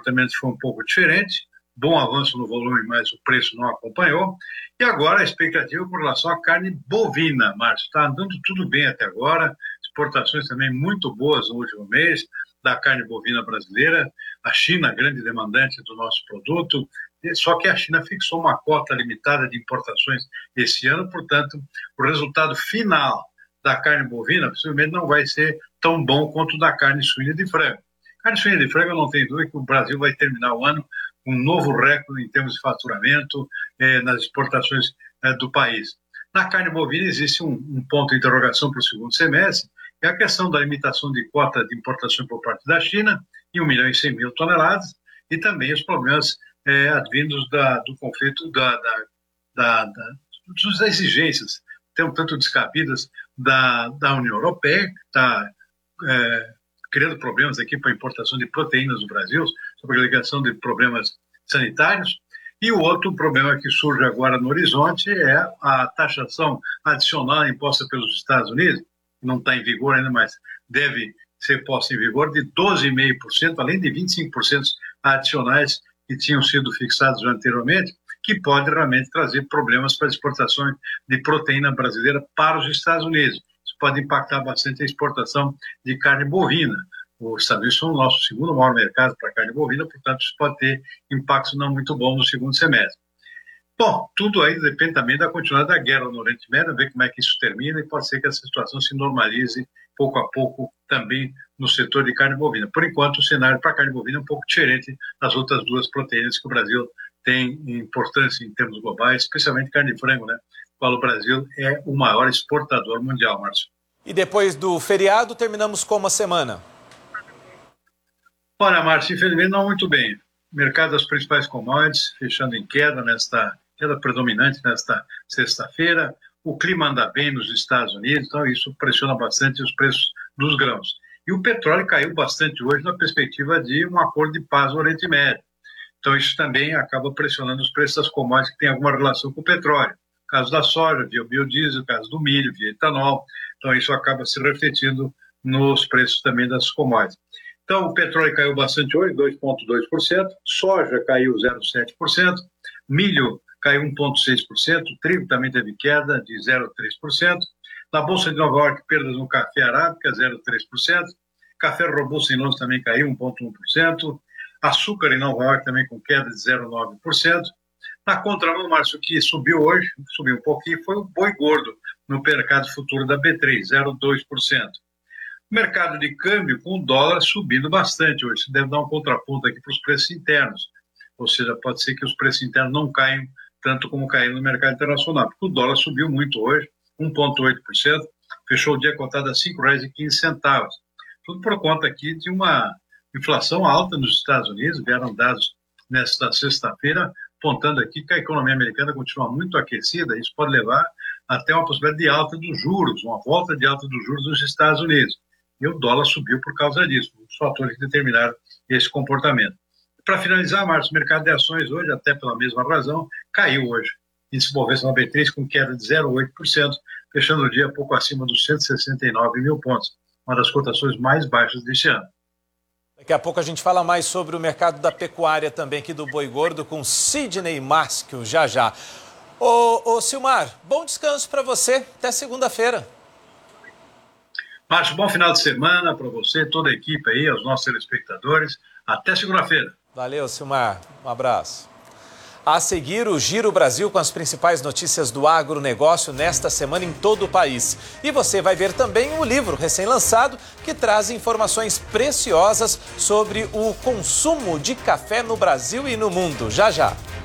comportamento foi um pouco diferente, bom avanço no volume, mas o preço não acompanhou. E agora a expectativa com relação à carne bovina, Márcio. Está andando tudo bem até agora, exportações também muito boas no último mês da carne bovina brasileira. A China, grande demandante do nosso produto, só que a China fixou uma cota limitada de importações esse ano, portanto, o resultado final da carne bovina possivelmente não vai ser tão bom quanto o da carne suína de frango. Carne suína de frango, eu não tenho dúvida que o Brasil vai terminar o ano com um novo recorde em termos de faturamento nas exportações do país. Na carne bovina existe um ponto de interrogação para o segundo semestre, é a questão da limitação de cota de importação por parte da China, em 1.100.000 toneladas, e também os problemas advindos do conflito das exigências, um tanto descabidas da União Europeia, que está criando problemas aqui para a importação de proteínas do Brasil, sobre a alegação de problemas sanitários. E o outro problema que surge agora no horizonte é a taxação adicional imposta pelos Estados Unidos, que não está em vigor ainda, mas deve ser posta em vigor, de 12,5%, além de 25% adicionais que tinham sido fixados anteriormente, que pode realmente trazer problemas para a exportação de proteína brasileira para os Estados Unidos. Isso pode impactar bastante a exportação de carne bovina. Os Estados Unidos são o nosso segundo maior mercado para carne bovina, portanto, isso pode ter impactos não muito bons no segundo semestre. Bom, tudo aí depende também da continuidade da guerra no Oriente Médio, ver como é que isso termina, e pode ser que essa situação se normalize pouco a pouco também no setor de carne bovina. Por enquanto, o cenário para a carne bovina é um pouco diferente das outras duas proteínas que o Brasil tem importância em termos globais, especialmente carne de frango, né? Qual o Brasil é o maior exportador mundial, Márcio. E depois do feriado, terminamos como a semana? Olha, Márcio, infelizmente não muito bem. O mercado das principais commodities fechando em queda, queda predominante nesta sexta-feira. O clima anda bem nos Estados Unidos, então isso pressiona bastante os preços dos grãos. E o petróleo caiu bastante hoje na perspectiva de um acordo de paz no Oriente Médio. Então isso também acaba pressionando os preços das commodities que têm alguma relação com o petróleo. O caso da soja, via biodiesel, o caso do milho, via etanol. Então isso acaba se refletindo nos preços também das commodities. Então o petróleo caiu bastante hoje, 2,2%, soja caiu 0,7%, milho caiu 1,6%, trigo também teve queda de 0,3%, na Bolsa de Nova York perdas no café arábica, 0,3%, café robusto em Londres também caiu 1,1%, açúcar em Nova York também com queda de 0,9%. Na contramão, Márcio, que subiu hoje, subiu um pouquinho, foi o boi gordo no mercado futuro da B3, 0,2%. O mercado de câmbio com o dólar subindo bastante hoje, isso deve dar um contraponto aqui para os preços internos, ou seja, pode ser que os preços internos não caiam tanto como caíram no mercado internacional, porque o dólar subiu muito hoje, 1,8%, fechou o dia cotado a R$ 5,15. Tudo por conta aqui de uma inflação alta nos Estados Unidos, vieram dados nesta sexta-feira, apontando aqui que a economia americana continua muito aquecida, isso pode levar até uma possibilidade de alta dos juros, uma volta de alta dos juros nos Estados Unidos. E o dólar subiu por causa disso, os fatores que determinaram esse comportamento. Para finalizar, Márcio, o mercado de ações hoje, até pela mesma razão, caiu hoje. Índice Bovespa na B3 com queda de 0,8%, fechando o dia pouco acima dos 169 mil pontos, uma das cotações mais baixas deste ano. Daqui a pouco a gente fala mais sobre o mercado da pecuária também aqui do Boi Gordo com Sidney Maschio, já. Ô Silmar, bom descanso para você, até segunda-feira. Márcio, bom final de semana para você, toda a equipe aí, aos nossos telespectadores. Até segunda-feira. Valeu, Silmar. Um abraço. A seguir, o Giro Brasil com as principais notícias do agronegócio nesta semana em todo o país. E você vai ver também um livro recém-lançado que traz informações preciosas sobre o consumo de café no Brasil e no mundo. Já.